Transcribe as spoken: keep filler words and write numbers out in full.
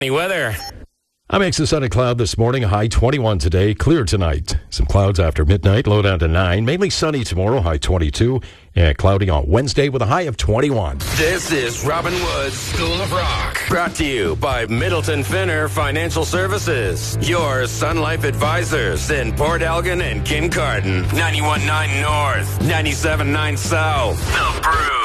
Weather. I makes a sunny cloud this morning, a high twenty-one today, clear tonight. Some clouds after midnight, low down to nine. Mainly sunny tomorrow, high twenty-two. And cloudy on Wednesday with a high of twenty-one. This is Robin Wood's School of Rock. Brought to you by Middleton Finner Financial Services. Your Sun Life advisors in Port Elgin and Kincardine. ninety-one point nine North, ninety-seven point nine South. The Brew.